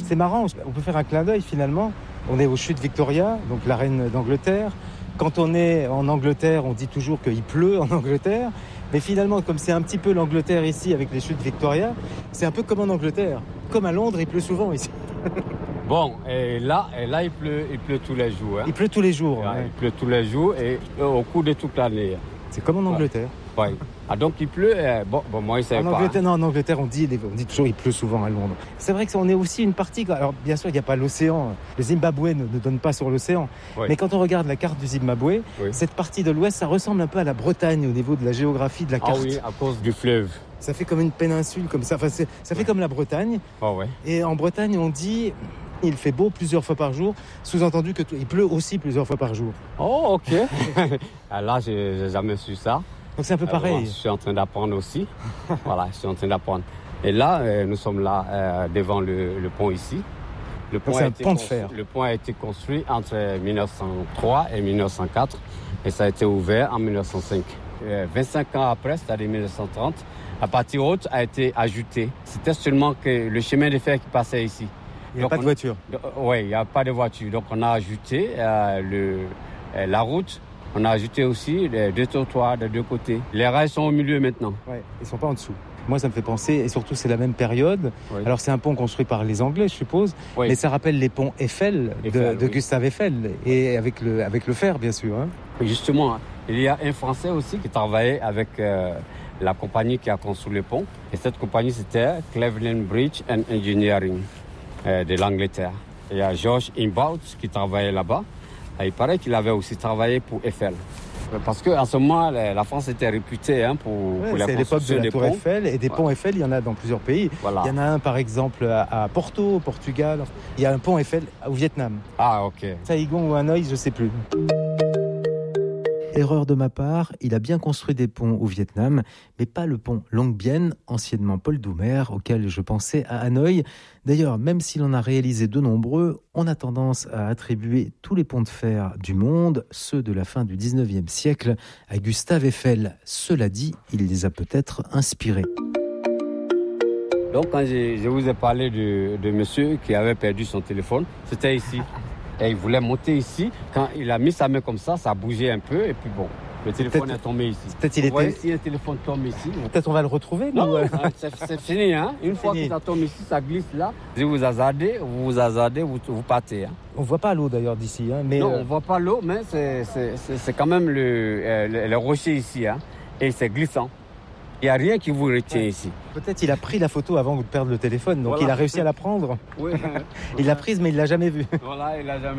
C'est marrant, on peut faire un clin d'œil finalement. On est aux chutes Victoria, donc la reine d'Angleterre. Quand on est en Angleterre, on dit toujours qu'il pleut en Angleterre. Mais finalement, comme c'est un petit peu l'Angleterre ici avec les chutes Victoria, c'est un peu comme en Angleterre. Comme à Londres, il pleut souvent ici. Bon, et là il pleut tous les jours. Hein. Il pleut tous les jours. Ouais, Ouais. il pleut tous les jours et au cours de toute l'année. C'est comme en Angleterre. Ouais. Ah, donc il pleut, moi, il ne savais pas. Angleterre, non, en Angleterre, on dit toujours il pleut souvent à Londres. C'est vrai qu'on est aussi une partie. Alors, bien sûr, il n'y a pas l'océan. Le Zimbabwe ne donne pas sur l'océan. Oui. Mais quand on regarde la carte du Zimbabwe, Oui. cette partie de l'ouest, ça ressemble un peu à la Bretagne au niveau de la géographie de la carte. Ah oui, à cause du fleuve. Ça fait comme une péninsule, comme ça. Enfin, ça fait comme la Bretagne. Ah ouais. Et en Bretagne, on dit il fait beau plusieurs fois par jour, sous-entendu qu'il pleut aussi plusieurs fois par jour. Oh, ok. Là, je n'ai jamais su ça. Donc c'est un peu pareil. Je suis en train d'apprendre aussi. Voilà, je suis en train d'apprendre. Et là, nous sommes là devant le pont ici. Le pont, c'est un pont de fer. Le pont a été construit entre 1903 et 1904 et ça a été ouvert en 1905. 25 ans après, c'est-à-dire 1930, la partie haute a été ajoutée. C'était seulement que le chemin de fer qui passait ici. Il n'y a pas de voiture. Oui, il n'y a pas de voiture. Donc on a ajouté la route. On a ajouté aussi les 2 trottoirs de 2 côtés. Les rails sont au milieu maintenant. Ouais, ils ne sont pas en dessous. Moi, ça me fait penser, et surtout c'est la même période. Oui. Alors c'est un pont construit par les Anglais, je suppose, Oui. mais ça rappelle les ponts Eiffel de oui. Gustave Eiffel, et avec le fer, bien sûr. Hein. Justement, il y a un Français aussi qui travaillait avec la compagnie qui a construit le pont. Et cette compagnie, c'était Cleveland Bridge and Engineering de l'Angleterre. Il y a George Imbaut qui travaillait là-bas. Et il paraît qu'il avait aussi travaillé pour Eiffel. Parce qu'en ce moment, la France était réputée pour la c'est l'époque de construction la des Tour ponts. Eiffel, et des ponts Eiffel, il y en a dans plusieurs pays. Voilà. Il y en a un, par exemple, à Porto, au Portugal. Il y a un pont Eiffel au Vietnam. Ah, ok. Saigon ou Hanoï, je ne sais plus. Erreur de ma part, il a bien construit des ponts au Vietnam, mais pas le pont Long Bien, anciennement Paul Doumer, auquel je pensais à Hanoï. D'ailleurs, même s'il en a réalisé de nombreux, on a tendance à attribuer tous les ponts de fer du monde, ceux de la fin du 19e siècle, à Gustave Eiffel. Cela dit, il les a peut-être inspirés. Donc, quand je vous ai parlé de monsieur qui avait perdu son téléphone, c'était ici. Et il voulait monter ici. Quand il a mis sa main comme ça a bougé un peu. Et puis bon, le téléphone est tombé ici. Peut-être Vous voyez, si un téléphone tombe ici... Peut-être on va le retrouver. Non, c'est fini. Hein. Une fois que ça tombe ici, ça glisse là. Si vous hasardez, vous partez. Hein. On ne voit pas l'eau d'ailleurs d'ici. Hein, mais non, on ne voit pas l'eau, mais c'est quand même le rocher ici. Hein. Et c'est glissant. Il n'y a rien qui vous retient ici. Peut-être il a pris la photo avant de perdre le téléphone, donc voilà. Il a réussi à la prendre. Oui. Il l'a prise, mais il ne l'a jamais vue. Voilà, il l'a jamais